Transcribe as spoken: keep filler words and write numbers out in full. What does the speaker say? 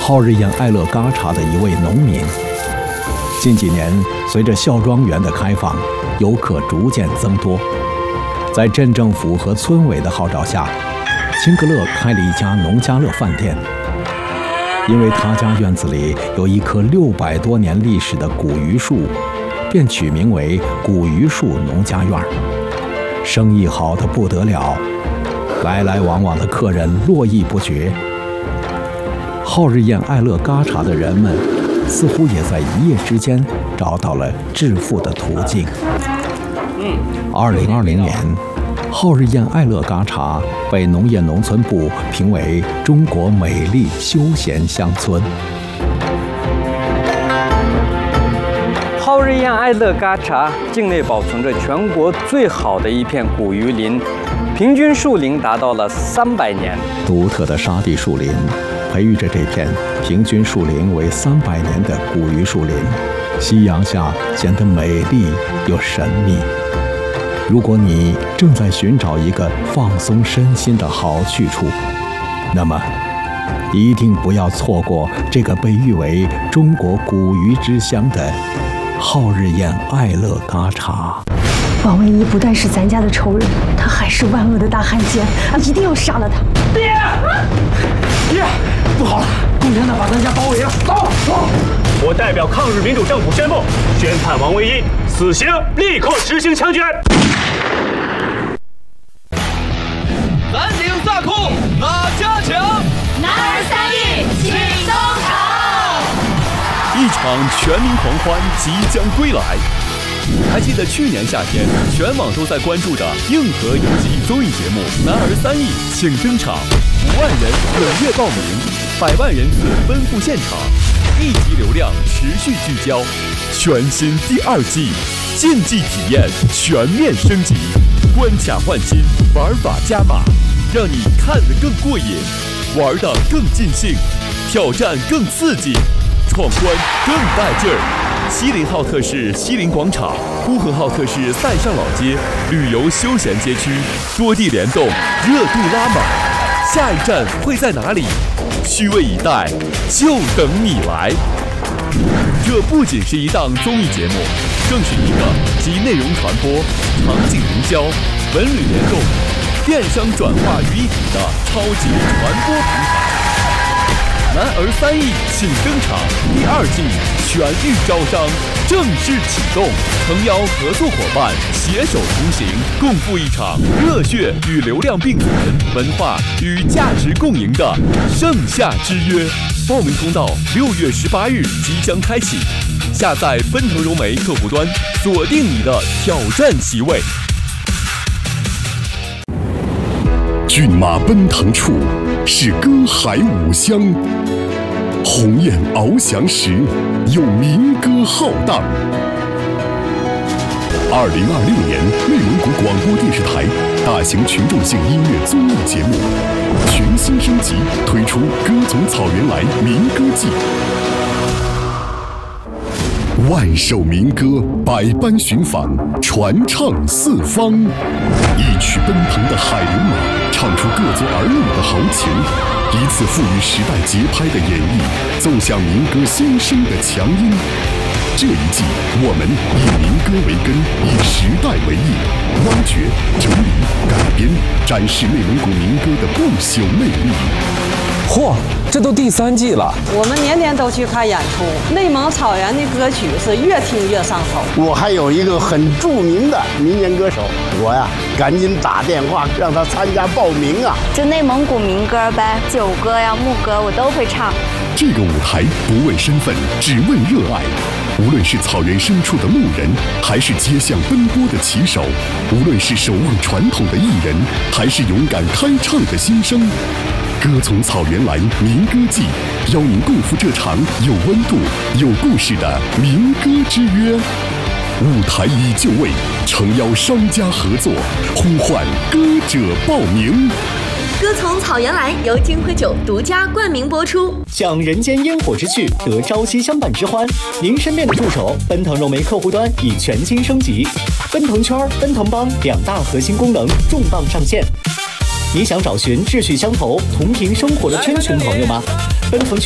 好日宴爱乐嘎查的一位农民。近几年，随着孝庄园的开放，游客逐渐增多。在镇政府和村委的号召下，辛格勒开了一家农家乐饭店。因为他家院子里有一棵六百多年历史的古榆树，便取名为古榆树农家院。生意好得不得了，来来往往的客人络绎不绝。好日宴爱乐嘎查的人们，似乎也在一夜之间找到了致富的途径。二零二零年，好日宴爱乐嘎查被农业农村部评为中国美丽休闲乡村。 好日宴爱乐嘎查境内保存着全国最好的一片古榆林，平均树龄达到了三百年。 独特的沙地树林培育着这片平均树龄为三百年的古榆树林，夕阳下显得美丽又神秘。如果你正在寻找一个放松身心的好去处，那么一定不要错过这个被誉为中国古榆之乡的好日宴爱乐嘎查。 王文一不但是咱家的仇人，他还是万恶的大汉奸，一定要杀了他！ 爹，爹，不好了，共产党把咱家包围了！走走！我代表抗日民主政府宣布，宣判王文一死刑，立刻执行枪决。 蓝顶萨库马家强， 男儿三艺请登场。 一场全民狂欢即将归来。还记得去年夏天，全网都在关注的硬核游戏综艺节目《男儿三艺请登场》，五万人踊跃报名，百万人次奔赴现场，一级流量持续聚焦。全新第二季，竞技体验全面升级，关卡换新，玩法加码，让你看得更过瘾，玩得更尽兴，挑战更刺激，闯关更带劲儿。西林号特市西林广场，呼和浩特市塞上老街，旅游休闲街区，多地联动，热度拉满。下一站会在哪里？虚位以待，就等你来。这不仅是一档综艺节目，更是一个集内容传播、场景营销、文旅联动、电商转化于一体的超级传播平台。男儿三艺请登场第二季全域招商正式启动，诚邀合作伙伴携手同行，共赴一场热血与流量并存、文化与价值共赢的盛夏之约。报名通道六月十八日即将开启，下载奔腾融媒客户端，锁定你的挑战席位。 骏马奔腾处是歌海五乡，鸿雁翱翔时有民歌浩荡。二零二六年，内蒙古广播电视台大型群众性音乐综艺节目全新升级，推出《歌从草原来》民歌季。万首民歌，百般寻访，传唱四方。一曲奔腾的海流马，唱出各族儿女的豪情。一次赋予时代节拍的演绎，奏响民歌新生的强音。这一季，我们以民歌为根，以时代为翼，挖掘、整理、改编，展示内蒙古民歌的不朽魅力。 嚯，这都第三季了！ 我们年年都去看演出，内蒙草原的歌曲是越听越上手。 我还有一个很著名的民间歌手，我呀赶紧打电话让他参加报名啊！ 就内蒙古民歌呗，酒歌呀、牧歌我都会唱。 这个舞台不问身份，只问热爱。无论是草原深处的牧人，还是街巷奔波的骑手；无论是守望传统的艺人，还是勇敢开唱的新生。歌从草原来民歌季，邀您共赴这场有温度、有故事的民歌之约。舞台已就位，诚邀商家合作，呼唤歌者报名。 歌从草原来由金辉酒独家冠名播出。 享人间烟火之趣，得朝夕相伴之欢。您身边的助手奔腾融媒客户端已全新升级，奔腾圈、奔腾帮两大核心功能重磅上线。你想找寻志趣相投、同频生活的圈群朋友吗？奔腾圈